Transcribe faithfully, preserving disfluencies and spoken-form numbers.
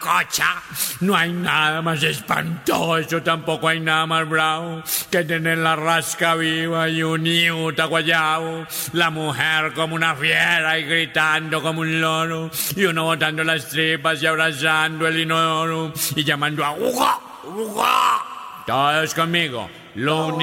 cocha. No hay nada más espantoso, tampoco hay nada más bravo que tener la rasca viva y un iuta guayabo, la mujer como una fiera y gritando como un loro, y uno botando las tripas y abrazando el inodoro y llamando a ¡Uga! ¡Uga! Todos conmigo. Lo